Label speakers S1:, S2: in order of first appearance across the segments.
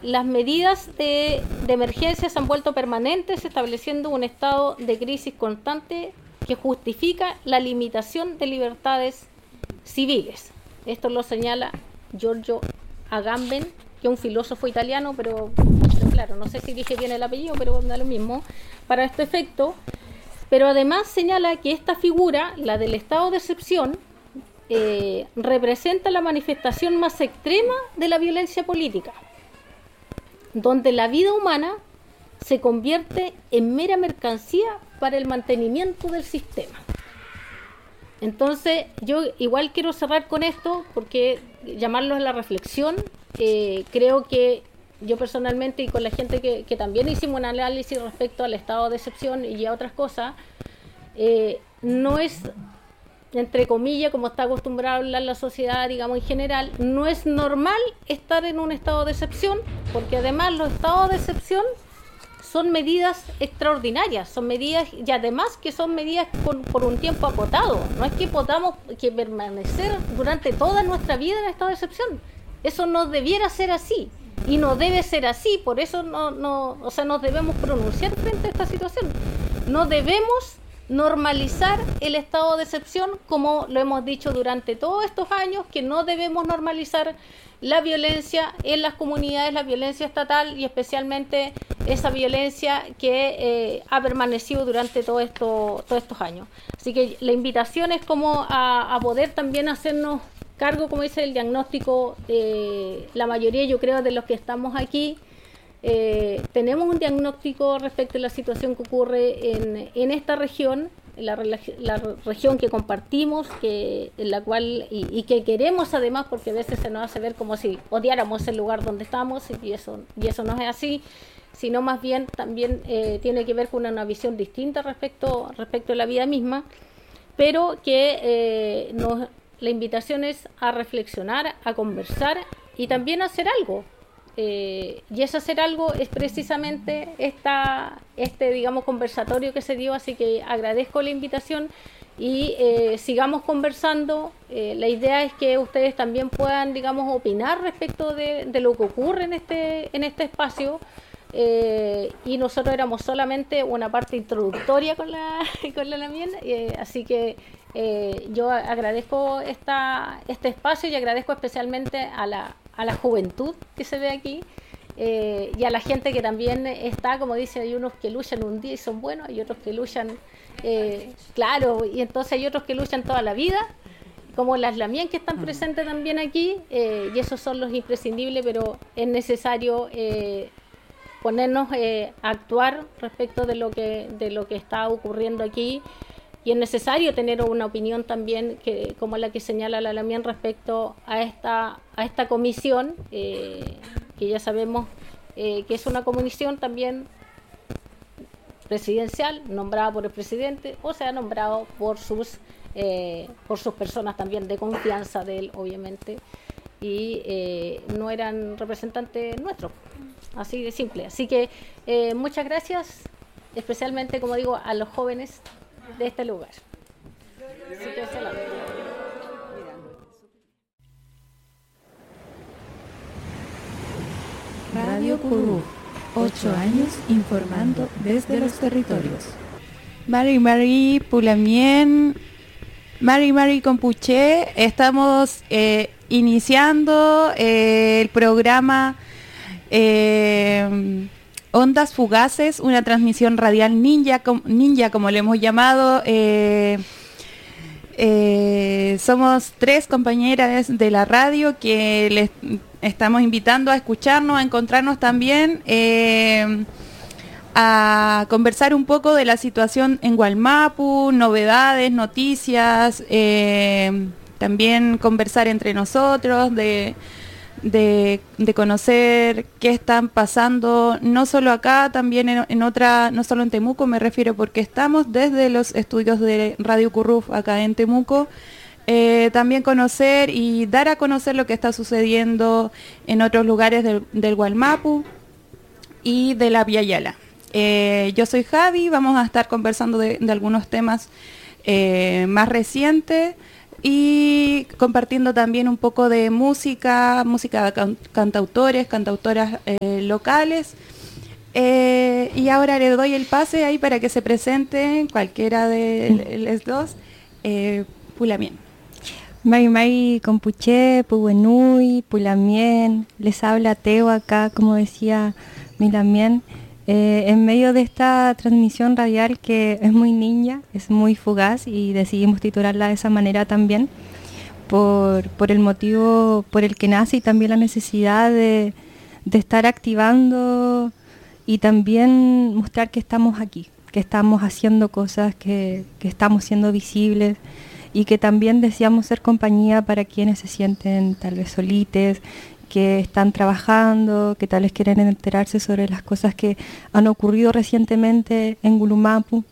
S1: las medidas de emergencia se han vuelto permanentes, estableciendo un estado de crisis constante que justifica la limitación de libertades civiles. Esto lo señala Giorgio Agamben, que es un filósofo italiano, pero claro, no sé si dije bien el apellido, pero da lo mismo para este efecto. Pero además señala que esta figura, la del estado de excepción, representa la manifestación más extrema de la violencia política, donde la vida humana se convierte en mera mercancía para el mantenimiento del sistema. Entonces, yo igual quiero cerrar con esto, porque llamarlo a la reflexión, creo que yo personalmente y con la gente que también hicimos un análisis respecto al estado de excepción y a otras cosas, no es, entre comillas, como está acostumbrado a hablar la sociedad, digamos en general, no es normal estar en un estado de excepción, porque además los estados de excepción son medidas extraordinarias, son medidas, y además que son medidas por un tiempo acotado. No es que podamos permanecer durante toda nuestra vida en estado de excepción. Eso no debiera ser así y no debe ser así. Por eso nos debemos pronunciar frente a esta situación. No debemos normalizar el estado de excepción, como lo hemos dicho durante todos estos años, que no debemos normalizar la violencia en las comunidades, la violencia estatal y especialmente esa violencia que ha permanecido durante todos estos años. Así que la invitación es como a poder también hacernos cargo, como dice el diagnóstico, la mayoría, yo creo, de los que estamos aquí, tenemos un diagnóstico respecto a la situación que ocurre en esta región, la región que compartimos, en la cual y que queremos además, porque a veces se nos hace ver como si odiáramos el lugar donde estamos, y eso no es así, sino más bien también tiene que ver con una visión distinta respecto a la vida misma, pero que la invitación es a reflexionar, a conversar y también a hacer algo. Y ese hacer algo es precisamente digamos, conversatorio que se dio, así que agradezco la invitación y sigamos conversando. La idea es que ustedes también puedan, digamos, opinar respecto de lo que ocurre en este espacio, y nosotros éramos solamente una parte introductoria con la Lamien, así que yo agradezco este espacio y agradezco especialmente a la juventud que se ve aquí, y a la gente que también está, como dice, hay unos que luchan un día y son buenos, hay otros que luchan, claro, y entonces hay otros que luchan toda la vida, como las Lamien que están presentes también aquí, y esos son los imprescindibles, pero es necesario ponernos a actuar respecto de lo que está ocurriendo aquí. Y es necesario tener una opinión también como la que señala la Lamien respecto a esta comisión, que ya sabemos que es una comisión también presidencial, nombrada por el presidente, o sea, nombrado por sus personas también de confianza de él, obviamente, y no eran representantes nuestros, así de simple. Así que muchas gracias, especialmente, como digo, a los jóvenes de este lugar. Así que
S2: Radio Curú, 8 años informando desde los territorios.
S3: Mari Pulamien, Mari Compuché, estamos iniciando el programa Ondas Fugaces, una transmisión radial ninja como le hemos llamado. Somos 3 compañeras de la radio que les estamos invitando a escucharnos, a encontrarnos también, a conversar un poco de la situación en Wallmapu, novedades, noticias, también conversar entre nosotros, de conocer qué están pasando, no solo acá, también en otra, no solo en Temuco, me refiero, porque estamos desde los estudios de Radio Curruf acá en Temuco, también conocer y dar a conocer lo que está sucediendo en otros lugares del Wallmapu y de la Via Yala. Yo soy Javi, vamos a estar conversando de algunos temas más recientes, y compartiendo también un poco de música de cantautores, cantautoras locales. Y ahora le doy el pase ahí para que se presenten cualquiera de los dos. Pulamien.
S4: Mai Compuché, Puwenui, Pulamien, les habla Teo acá, como decía Milamien, en medio de esta transmisión radial que es muy niña, es muy fugaz y decidimos titularla de esa manera también, por el motivo por el que nace y también la necesidad de estar activando y también mostrar que estamos aquí, que estamos haciendo cosas, que estamos siendo visibles, y que también deseamos ser compañía para quienes se sienten tal vez solites, que están trabajando, que tal vez quieren enterarse sobre las cosas que han ocurrido recientemente en Gulumapu,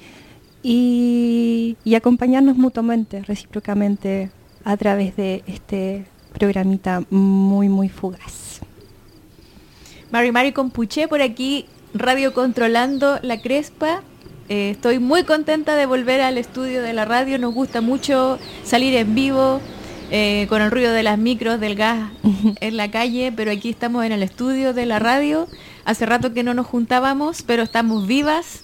S4: y acompañarnos mutuamente, recíprocamente, a través de este programita muy, muy fugaz.
S5: Mari Compuché por aquí, radio controlando la Crespa. Estoy muy contenta de volver al estudio de la radio, nos gusta mucho salir en vivo, con el ruido de las micros, del gas en la calle, pero aquí estamos en el estudio de la radio. Hace rato que no nos juntábamos, pero estamos vivas.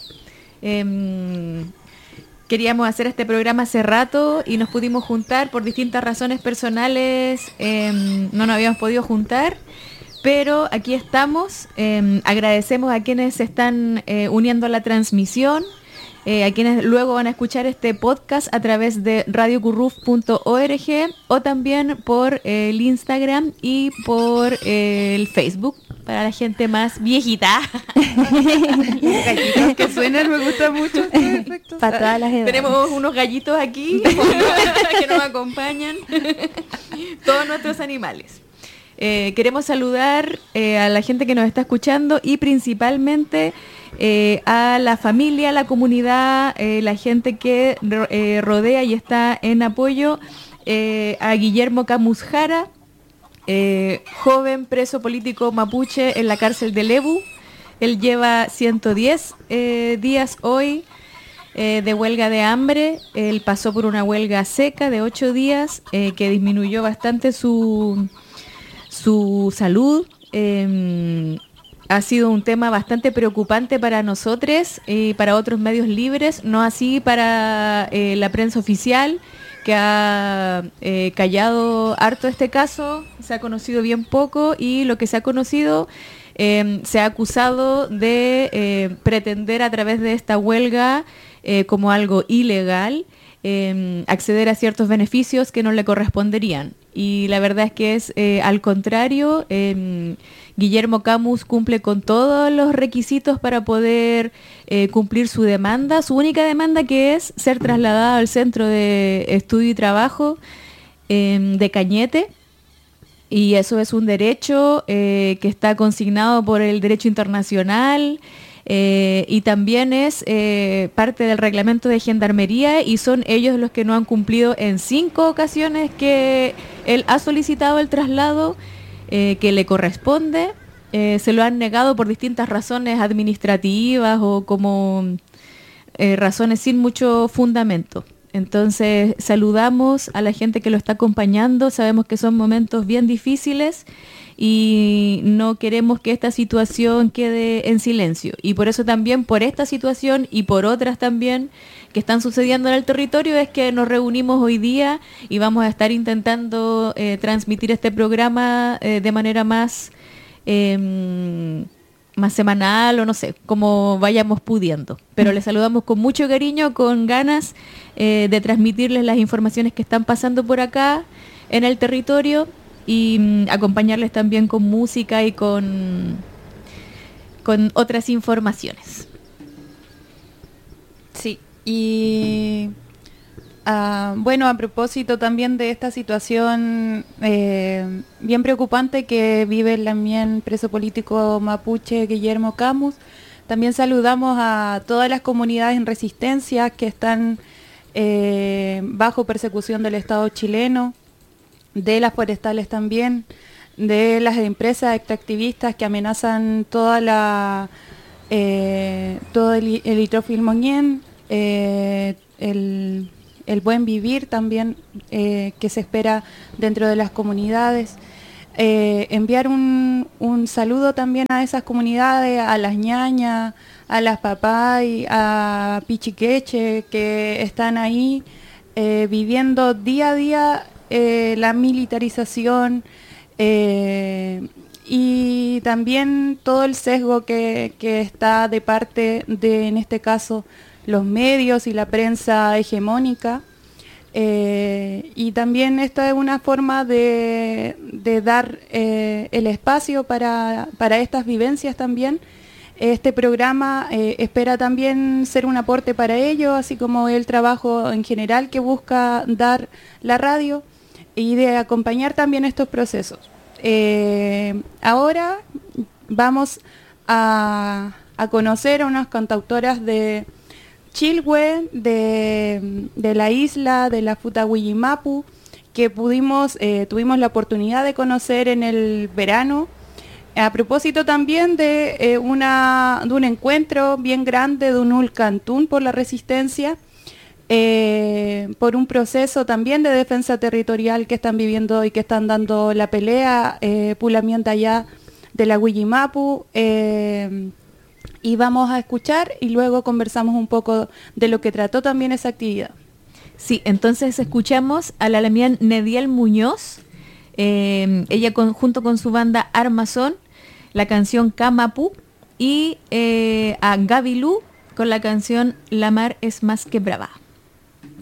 S5: Queríamos hacer este programa hace rato y nos pudimos juntar por distintas razones personales, no nos habíamos podido juntar. Pero aquí estamos, agradecemos a quienes se están uniendo a la transmisión, a quienes luego van a escuchar este podcast a través de radiocurruf.org o también por el Instagram y por el Facebook, para la gente más viejita.
S3: Los gallitos que suenan, me gusta mucho.
S4: Para todas las edades.
S5: Tenemos unos gallitos aquí que nos acompañan, todos nuestros animales. Queremos saludar a la gente que nos está escuchando y principalmente a la familia, la comunidad, la gente que rodea y está en apoyo a Guillermo Camus Jara, joven preso político mapuche en la cárcel de Lebu. Él lleva 110 días hoy de huelga de hambre. Él pasó por una huelga seca de 8 días que disminuyó bastante su salud. Ha sido un tema bastante preocupante para nosotros y para otros medios libres, no así para la prensa oficial, que ha callado harto este caso. Se ha conocido bien poco y lo que se ha conocido se ha acusado de pretender a través de esta huelga como algo ilegal acceder a ciertos beneficios que no le corresponderían. Y la verdad es que es al contrario. Guillermo Camus cumple con todos los requisitos para poder cumplir su demanda, su única demanda, que es ser trasladado al Centro de Estudio y Trabajo de Cañete, y eso es un derecho que está consignado por el derecho internacional. Y también es parte del reglamento de gendarmería, y son ellos los que no han cumplido en 5 ocasiones que él ha solicitado el traslado que le corresponde. Se lo han negado por distintas razones administrativas o como razones sin mucho fundamento. Entonces saludamos a la gente que lo está acompañando, sabemos que son momentos bien difíciles y no queremos que esta situación quede en silencio. Y por eso también, por esta situación y por otras también que están sucediendo en el territorio, es que nos reunimos hoy día y vamos a estar intentando transmitir este programa de manera más semanal, o no sé, como vayamos pudiendo. Pero les saludamos con mucho cariño, con ganas de transmitirles las informaciones que están pasando por acá en el territorio, y acompañarles también con música y con otras informaciones.
S3: Sí, y bueno, a propósito también de esta situación bien preocupante que vive el también preso político mapuche Guillermo Camus, también saludamos a todas las comunidades en resistencia que están bajo persecución del Estado chileno, de las forestales también, de las empresas extractivistas que amenazan todo el hidrofilmoñén, el el buen vivir también que se espera dentro de las comunidades. Enviar un saludo también a esas comunidades, a las ñañas, a las papay, a Pichiqueche, que están ahí viviendo día a día la militarización y también todo el sesgo que está de parte de, en este caso, los medios y la prensa hegemónica. Y también esta es una forma de dar el espacio para estas vivencias también. Este programa espera también ser un aporte para ello, así como el trabajo en general que busca dar la radio y de acompañar también estos procesos. Ahora vamos a conocer a unas cantautoras de Chilhue, de la isla de la Futahuillimapu, que tuvimos la oportunidad de conocer en el verano, a propósito también de un encuentro bien grande de un Ulcantún por la resistencia, por un proceso también de defensa territorial que están viviendo y que están dando la pelea, Pulamienta allá de la Huillimapu. Y vamos a escuchar y luego conversamos un poco de lo que trató también esa actividad.
S5: Sí, entonces escuchamos a la Lamián Nediel Muñoz, ella junto con su banda Armazón, la canción Camapu, y a Gabilú con la canción La mar es más que brava.